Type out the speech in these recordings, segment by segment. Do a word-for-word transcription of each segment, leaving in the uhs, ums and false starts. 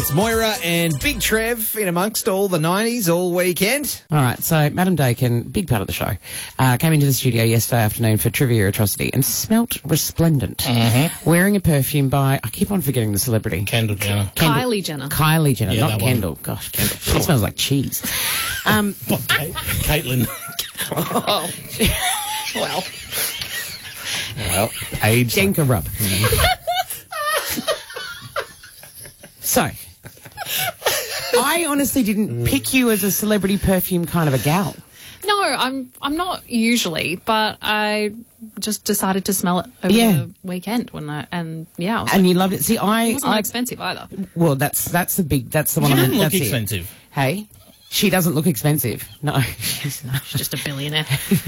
It's Moira and Big Trev in amongst all the nineties all weekend. All right, so Madam Dakin, big part of the show, uh, came into the studio yesterday afternoon for Trivia Atrocity and smelt resplendent. Mm-hmm. Wearing a perfume by, I keep on forgetting the celebrity. Kendall Jenner. Kendall, Kylie Jenner. Kylie Jenner, Yeah, not that one. Kendall. Gosh, Kendall. It smells like cheese. Um, What, Kate? Caitlin. Oh. Well. Well, age. Denka rub. So, I honestly didn't pick you as a celebrity perfume kind of a gal. No, I'm I'm not usually, but I just decided to smell it over Yeah. the weekend when I and yeah, I was And like, you loved it. See, I, it wasn't I expensive either. well, that's that's the big, that's the one. She on the- doesn't look that's it. expensive. Hey, she doesn't look expensive. No, she's not. She's just a billionaire.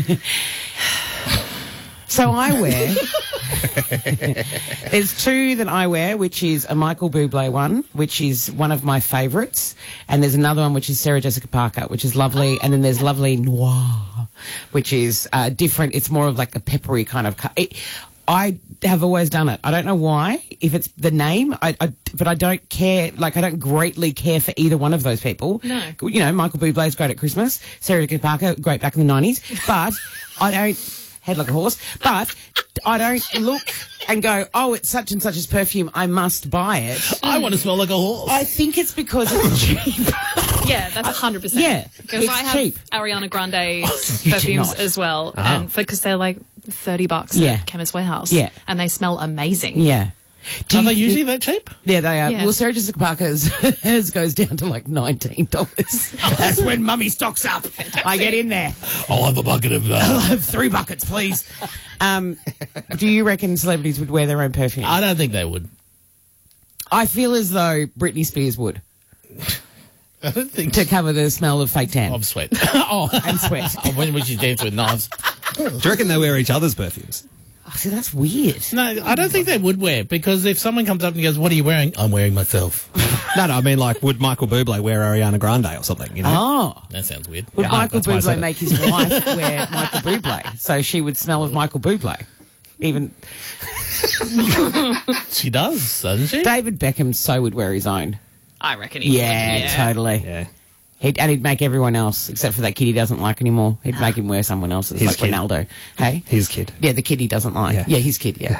So I wear, there's two that I wear, which is a Michael Bublé one, which is one of my favourites, and there's another one which is Sarah Jessica Parker, which is lovely, and then there's Lovely Noir, which is uh, different. It's more of like a peppery kind of. Co- it, I have always done it. I don't know why, if it's the name, I, I, but I don't care, like I don't greatly care for either one of those people. No. You know, Michael Bublé's great at Christmas, Sarah Jessica Parker, great back in the nineties, but I don't, head like a horse, but I don't look and go, oh, it's such and such's perfume, I must buy it. I want to smell like a horse. I think it's because it's cheap. Yeah, that's a hundred percent. Yeah, because it's I have cheap. Ariana Grande You do perfumes not. as well, Ah. and because they're like thirty bucks Yeah. at Chemist Warehouse. Yeah. and they smell amazing. Yeah. Do Are you they thi- usually that cheap? Yeah, they are. Yeah. Well, Sarah Jessica Parker's hers goes down to like nineteen dollars. That's when mummy stocks up. I get in there. I'll have a bucket of I'll uh, have three buckets, please. Um, do you reckon celebrities would wear their own perfume? I don't think they would. I feel as though Britney Spears would, I don't think to cover the smell of fake tan of sweat. oh, and sweat. oh, when was she dancing with knives? Do you reckon they wear each other's perfumes? Oh, see, that's weird. No, I don't think they would wear, because if someone comes up and goes, "What are you wearing?" I'm wearing myself. No, no, I mean, like, would Michael Bublé wear Ariana Grande or something, you know? Oh. That sounds weird. Would Yeah, Michael that's why I said Bublé it. make his wife wear Michael Bublé so she would smell of Michael Bublé? Even She does, doesn't she? David Beckham so would wear his own. I reckon. He Yeah, would. Yeah, totally. Yeah. He'd, and he'd make everyone else, except for that kid he doesn't like anymore, he'd make him wear someone else's, His like kid. Ronaldo. Hey? His kid. Yeah, the kid he doesn't like. Yeah. Yeah, his kid, yeah.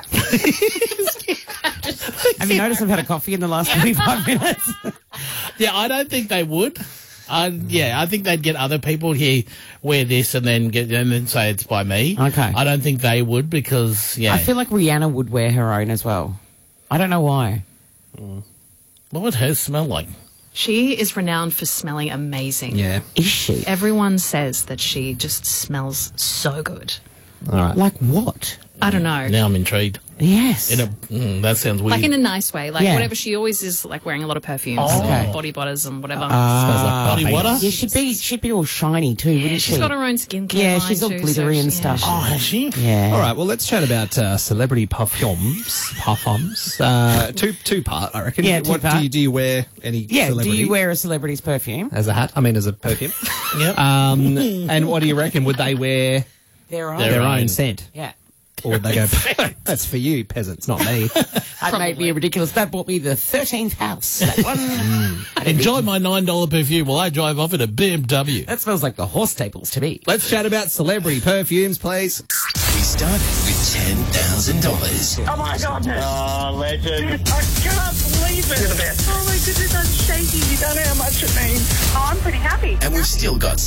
Have you noticed I've had a coffee in the last twenty-five minutes? Yeah, I don't think they would. I, yeah, I think they'd get other people here wear this and then get and then say it's by me. Okay. I don't think they would, because yeah. I feel like Rihanna would wear her own as well. I don't know why. What would hers smell like? She is renowned for smelling amazing. Yeah. Is she? Everyone says that she just smells so good. All right. Like what? I don't know. Now I'm intrigued. Yes. In a mm, that sounds weird. Like in a nice way. Like Yeah. whatever, she always is like wearing a lot of perfumes, Oh. Okay. body butters and whatever. Ah. body water. Yeah, she'd be she'd be all shiny too, wouldn't she? She's got her own skincare Yeah, line she's all too, glittery so and she- stuff. yeah. Oh, has she? Yeah. All right, well, let's chat about uh, celebrity perfumes. Perfumes. Uh, two, two part, I reckon. Yeah, What two-part. do you, do you wear any Yeah, do celebrity you wear a celebrity's perfume? as a hat? I mean, as a perfume. Yep. um, and what do you reckon? Would they wear Their own. Their their own. own scent? Yeah. Or would they go, that's for you, peasants, not me? That made me ridiculous. That bought me the thirteenth house. That one. Enjoy my nine dollar perfume while I drive off in a B M W. That smells like the horse stables to me. Let's chat about celebrity perfumes, please. We started with ten thousand dollars. Oh my goodness! Oh, legend. I cannot believe it! You're the best. Oh my goodness, I'm shaking. You don't know how much it means. Oh, I'm pretty happy. And we've still got